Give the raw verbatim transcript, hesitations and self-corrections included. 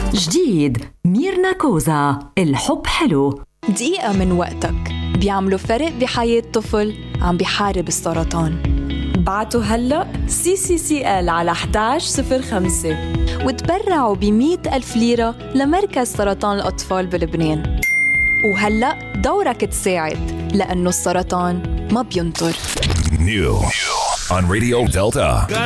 جديد ميرنا كوزا، الحب حلو. دقيقة من وقتك بيعملوا فرق بحياة طفل عم بيحارب السرطان. بعتوا هلأ سي سي سي إل على إحدى عشر صفر خمسة وتبرعوا بمئة ألف ليرة لمركز سرطان الأطفال بلبنان. وهلأ دورك تساعد، لأنه السرطان ما بينطر. New on Radio Delta.